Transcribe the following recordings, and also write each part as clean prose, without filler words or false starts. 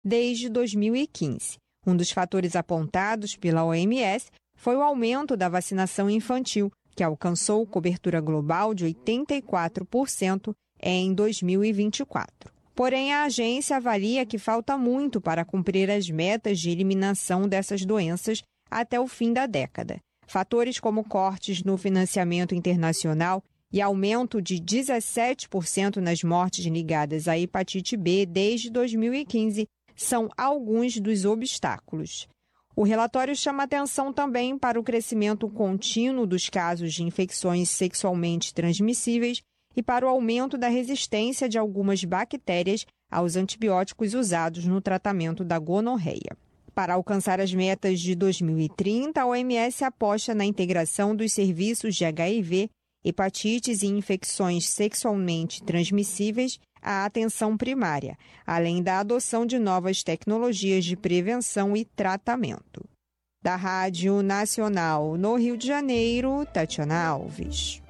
desde 2015. Um dos fatores apontados pela OMS foi o aumento da vacinação infantil, que alcançou cobertura global de 84% em 2024. Porém, a agência avalia que falta muito para cumprir as metas de eliminação dessas doenças até o fim da década. Fatores como cortes no financiamento internacional e aumento de 17% nas mortes ligadas à hepatite B desde 2015 são alguns dos obstáculos. O relatório chama atenção também para o crescimento contínuo dos casos de infecções sexualmente transmissíveis e para o aumento da resistência de algumas bactérias aos antibióticos usados no tratamento da gonorreia. Para alcançar as metas de 2030, a OMS aposta na integração dos serviços de HIV, hepatites e infecções sexualmente transmissíveis à atenção primária, além da adoção de novas tecnologias de prevenção e tratamento. Da Rádio Nacional no Rio de Janeiro, Tatiana Alves.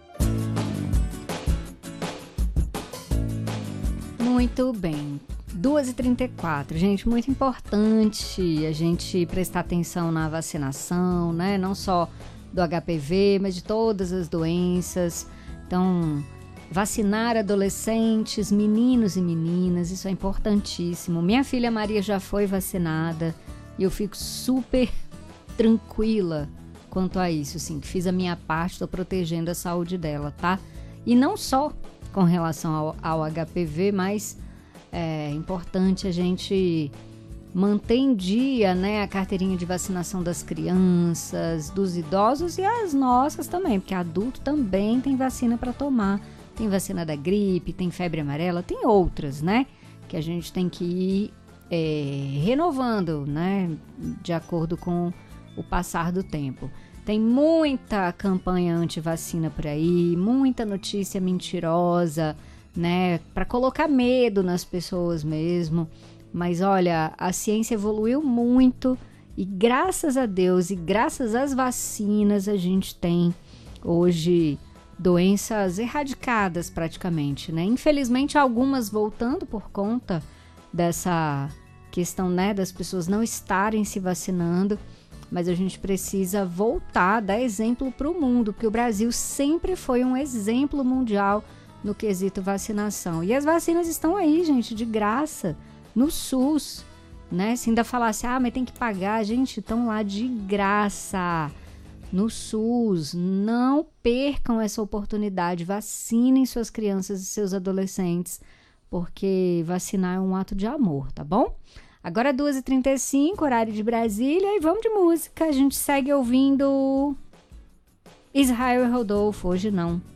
Muito bem. 2h34, gente, muito importante a gente prestar atenção na vacinação, né? Não só do HPV, mas de todas as doenças. Então, vacinar adolescentes, meninos e meninas, isso é importantíssimo. Minha filha Maria já foi vacinada e eu fico super tranquila quanto a isso, assim, que fiz a minha parte, estou protegendo a saúde dela, tá? E não só com relação ao HPV, mas é importante a gente manter em dia, né, a carteirinha de vacinação das crianças, dos idosos e as nossas também, porque adulto também tem vacina para tomar. Tem vacina da gripe, tem febre amarela, tem outras, né, que a gente tem que ir renovando, né, de acordo com o passar do tempo. Tem muita campanha anti-vacina por aí, muita notícia mentirosa, né, para colocar medo nas pessoas mesmo. Mas olha, a ciência evoluiu muito e graças a Deus e graças às vacinas a gente tem hoje doenças erradicadas praticamente, né? Infelizmente algumas voltando por conta dessa questão, né, das pessoas não estarem se vacinando, mas a gente precisa voltar, dar exemplo para o mundo, porque o Brasil sempre foi um exemplo mundial no quesito vacinação. E as vacinas estão aí, gente, de graça, no SUS, né? Se ainda falasse, mas tem que pagar, gente, estão lá de graça no SUS. Não percam essa oportunidade, vacinem suas crianças e seus adolescentes, porque vacinar é um ato de amor, tá bom? Agora 2h35, horário de Brasília, e vamos de música. A gente segue ouvindo Israel e Rodolfo, hoje não.